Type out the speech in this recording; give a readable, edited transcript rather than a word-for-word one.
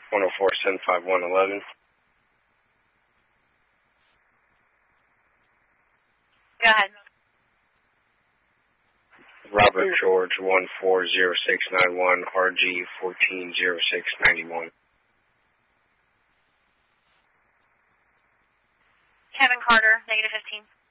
104-751-11. Go ahead. Robert George 140691, RG 140691. Kevin Carter, -15.